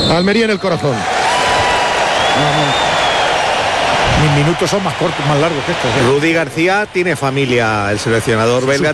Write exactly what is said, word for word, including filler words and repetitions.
Almería en el corazón. Mis minutos son más cortos, más largos que estos. ¿eh? Rudy García tiene familia, el seleccionador belga